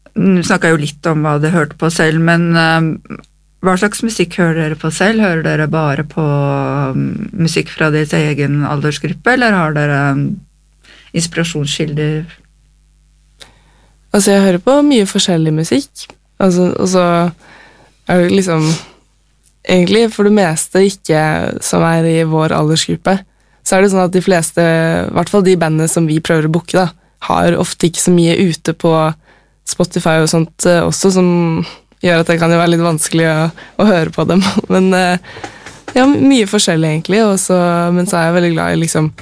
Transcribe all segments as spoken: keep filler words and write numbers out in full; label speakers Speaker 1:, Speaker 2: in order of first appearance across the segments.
Speaker 1: Nå snakket jeg jo litt om hva dere hørte på selv, men uh, hva slags musikk hører dere på selv? Hører dere bare på um, musikk fra deres egen aldersgruppe, eller har dere um, inspirasjonskilder?
Speaker 2: Altså, jeg hører på mye forskjellig musikk, altså, og så er det liksom egentlig for det meste ikke som er i vår aldersgruppe, så er det sånn at de fleste, i hvert fall de bandene som vi prøver å booke da, har ofte ikke så mye ute på Spotify og sånt uh, også, som gjør at det kan jo være litt vanskelig å, å høre på dem. Men uh, ja, mye forskjellig egentlig, og så, men så er jeg veldig glad i liksom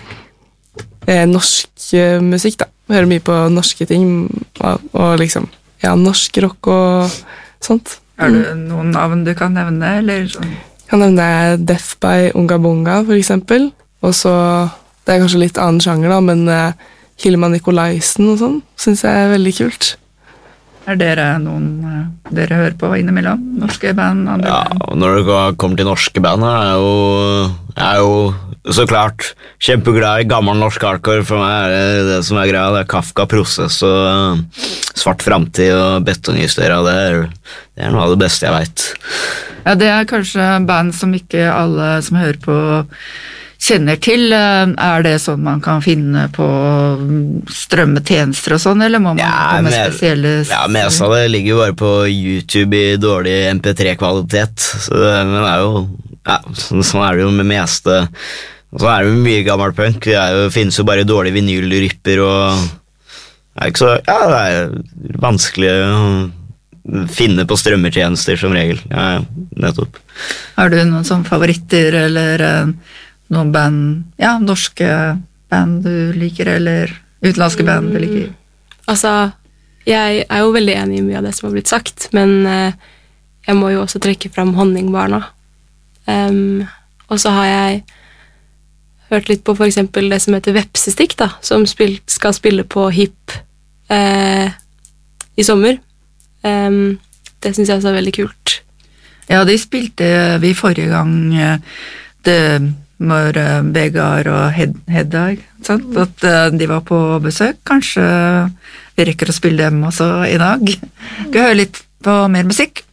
Speaker 2: eh, norsk uh, musikk da. Hører mye på norske ting, og, og liksom, ja, norsk rock og sånt.
Speaker 1: Er det noen navn du kan nevne, eller sånn?
Speaker 2: Jeg kan nevne Death by Unga Bunga, for eksempel. Og så, det er kanskje litt annen sjanger da, men uh, Hilma Nikolaisen og sånn, synes jeg er veldig kult.
Speaker 1: Er dere noen uh, dere hører på innimellom? Norske band? Andre
Speaker 3: ja,
Speaker 1: band?
Speaker 3: Når det kommer til norske band, er jeg jo, jeg er jo så klart kjempeglad i gammel norsk hardcore. For meg er det det som er greia, det er Kafka, Prosess og uh, Svart Framtid og Betongistera. Det er, det er noe av det beste jeg vet.
Speaker 1: Ja, det er kanskje band som ikke alle som hører på kjenner til. Er det sånn man kan finne på strømmetjenester og sånn, eller må man
Speaker 3: ja,
Speaker 1: komme
Speaker 3: med,
Speaker 1: spesielle...
Speaker 3: Ja, mest av det ligger jo bare på YouTube i dårlig M P tre kvalitet, så det, men det er jo, ja, sånn er det jo med meste, så er det jo mye gammel punk, det er jo, finnes jo bare dårlige vinylrypper, og det er ikke så, ja, det er vanskelig å finne på strømmetjenester som regel, ja, nettopp.
Speaker 1: Har du noen sånne favoritter, eller... noen band, ja, norske band du liker, eller utenlandske band du liker?
Speaker 4: Mm, altså, jeg er jo veldig enig i mye av det som har blitt sagt, men eh, jeg må jo også trekke frem Honningbarna. Um, og så har jeg hørt litt på for eksempel det som heter Vepsestikk, da, som spil, skal spille på Hip eh, i sommer. Um, det synes jeg også er veldig kult.
Speaker 1: Ja, de spilte vi forrige gang det når Vegard og Hed Hedda, sant? At de var på besøk. Kanskje vi rekker å spille dem også i dag. Skal vi høre litt på mer musikk?